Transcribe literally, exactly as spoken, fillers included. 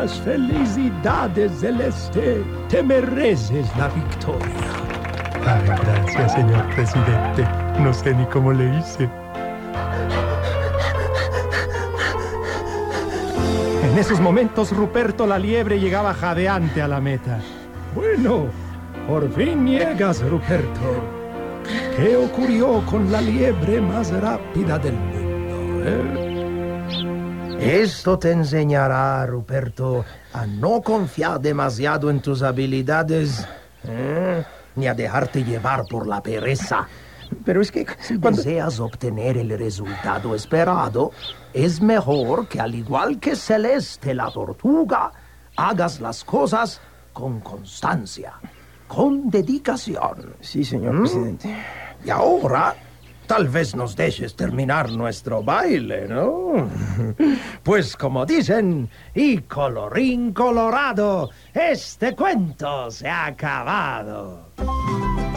Muchas felicidades, Celeste. Te mereces la victoria. Ay, gracias, señor presidente. No sé ni cómo le hice. En esos momentos, Ruperto la liebre llegaba jadeante a la meta. Bueno, por fin llegas, Ruperto. ¿Qué ocurrió con la liebre más rápida del mundo, eh? Esto te enseñará, Ruperto, a no confiar demasiado en tus habilidades, ¿eh? Ni a dejarte llevar por la pereza. Pero es que Si cuando... deseas obtener el resultado esperado, es mejor que, al igual que Celeste la tortuga, hagas las cosas con constancia, con dedicación. Sí, señor ¿Mm? presidente. Y ahora, tal vez nos dejes terminar nuestro baile, ¿no? Pues como dicen, y colorín colorado, este cuento se ha acabado.